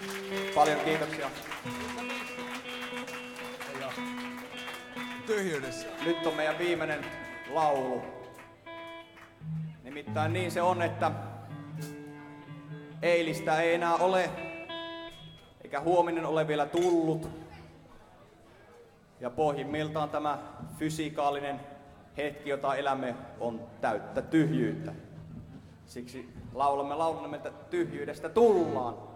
Paljon kiitoksia. Tyhjyydessä. Nyt on meidän viimeinen laulu. Nimittäin niin se on, että eilistä ei enää ole, eikä huominen ole vielä tullut. Ja pohjimmiltaan tämä fysikaalinen hetki, jota elämme, on täyttä tyhjyyttä. Siksi laulamme että tyhjyydestä tullaan.